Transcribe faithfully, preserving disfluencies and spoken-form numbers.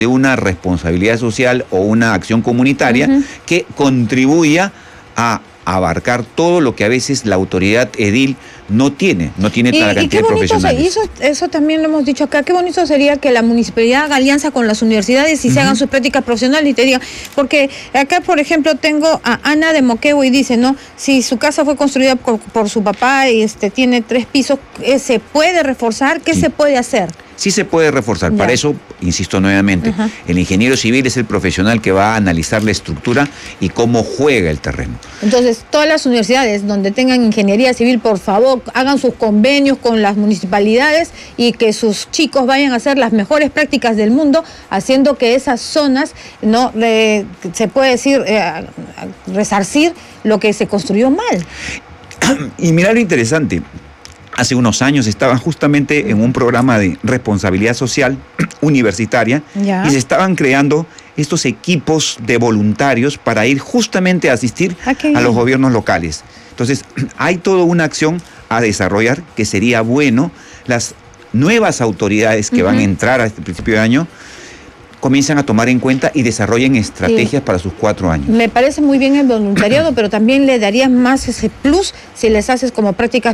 de una responsabilidad social o una acción comunitaria uh-huh. que contribuya a abarcar todo lo que a veces la autoridad edil no tiene, no tiene toda la cantidad de profesionales. Y eso, eso también lo hemos dicho acá, qué bonito sería que la municipalidad haga alianza con las universidades y uh-huh. se hagan sus prácticas profesionales y te digan, porque acá por ejemplo tengo a Ana de Moquegua y dice, no, si su casa fue construida por, por su papá y este tiene tres pisos, ¿se puede reforzar? ¿Qué sí. se puede hacer? Sí se puede reforzar. Ya. Para eso, insisto nuevamente, uh-huh. el ingeniero civil es el profesional que va a analizar la estructura y cómo juega el terreno. Entonces, todas las universidades donde tengan ingeniería civil, por favor, hagan sus convenios con las municipalidades y que sus chicos vayan a hacer las mejores prácticas del mundo, haciendo que esas zonas, no eh, se puede decir, eh, resarcir lo que se construyó mal. Y mira lo interesante. Hace unos años estaban justamente en un programa de responsabilidad social universitaria ya. y se estaban creando estos equipos de voluntarios para ir justamente a asistir ah, a los gobiernos locales. Entonces, hay toda una acción a desarrollar que sería bueno las nuevas autoridades que uh-huh. van a entrar a este principio de año comienzan a tomar en cuenta y desarrollen estrategias sí. para sus cuatro años. Me parece muy bien el voluntariado, pero también le darías más ese plus si les haces como prácticas